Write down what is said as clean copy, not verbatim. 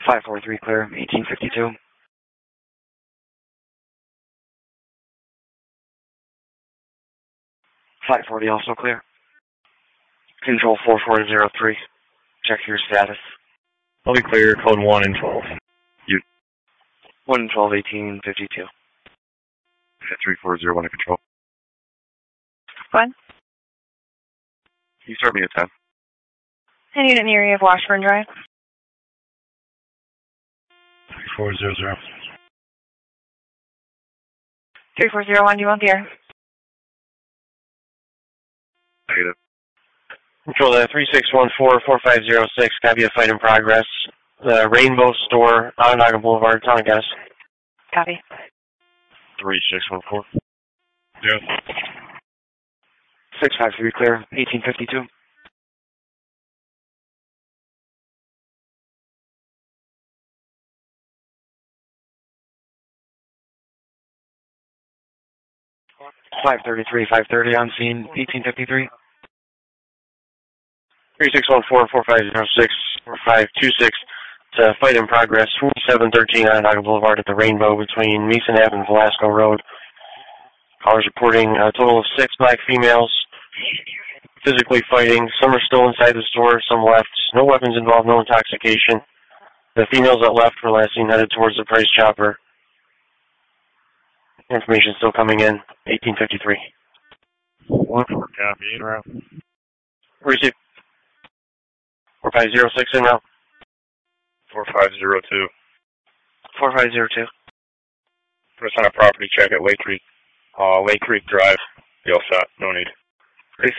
543 clear, 1852. 540 also clear. Control 4403. Check your status. I'll be clear, code 1 and 12. You. 1 and 12, 1852. 3401 to control. Go ahead. Can you start me at 10? And unit in the area of Washburn Drive. 3400. 3401, do you want the air? Negative. Control 3614-4506, copy a fight in progress. The Rainbow Store, Onondaga Boulevard, Tongass. Copy. 3614. Yes. 653 clear, 1852. .533, 530 on scene, 1853. 3614-4506-4526. It's a fight in progress, 4713 Onondaga Boulevard at the Rainbow between Mason Ave and Velasco Road. Callers reporting a total of 6 black females physically fighting. Some are still inside the store, some left. No weapons involved, no intoxication. The females that left were last seen headed towards the Price Chopper. Information still coming in, 1853. 1 4 copy, in route. Receive. 4506 en route. 4502. 4502. Put us on a property check at Lake Creek. Lake Creek Drive. Be all set. No need.